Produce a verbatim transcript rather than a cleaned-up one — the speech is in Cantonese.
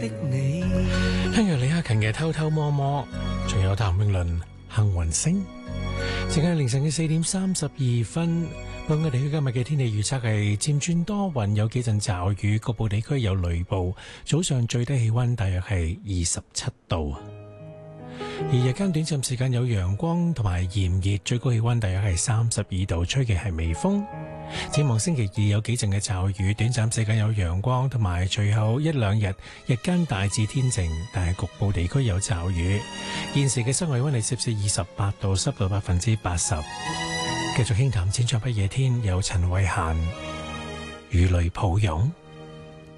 的你。 聽日李克勤嘅偷偷摸摸，仲有譚詠麟幸運星。時間係凌晨嘅四點三十二分。本港地區今日嘅天氣預測係漸轉多雲，有幾陣驟雨，局部地區有雷暴。早上最低氣溫大約係二十七度，而日間短暫時間有陽光同埋炎熱，最高氣溫大約係三十二度，吹嘅係微風。展望星期二有幾陣嘅驟雨，短暫時間有陽光，同埋隨後一兩日日間大致天晴，但係局部地區有驟雨。現時嘅室外溫度攝氏二十八度，濕度百分之八十。繼續輕談淺唱不夜天，有陳慧嫻雨淚抱擁。